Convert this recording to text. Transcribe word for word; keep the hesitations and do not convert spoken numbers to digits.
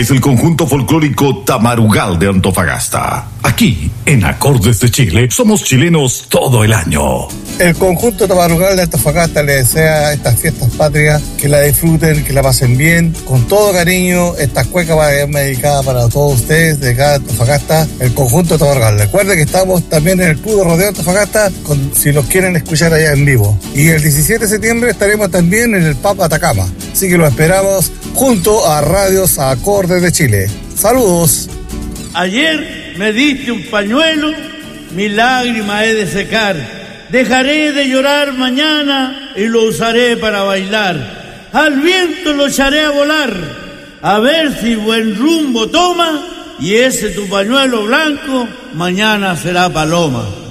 es el conjunto folclórico Tamarugal de Antofagasta. Aquí, en Acordes de Chile, somos chilenos todo el año. El conjunto Tamarugal de Antofagasta le desea a estas fiestas patrias que la disfruten, que la pasen bien, con todo cariño. Esta cueca va dedicada para todos ustedes de acá de Antofagasta, el conjunto Tamarugal. Recuerden que estamos también en el Club de Rodeo Antofagasta, con, si nos quieren escuchar allá en vivo. Y el diecisiete de septiembre estaremos también en el P A P Atacama. Así que lo esperamos junto a Radios Acordes de Chile. ¡Saludos! Ayer me diste un pañuelo, mi lágrima he de secar. Dejaré de llorar mañana y lo usaré para bailar. Al viento lo echaré a volar, a ver si buen rumbo toma, y ese tu pañuelo blanco mañana será paloma.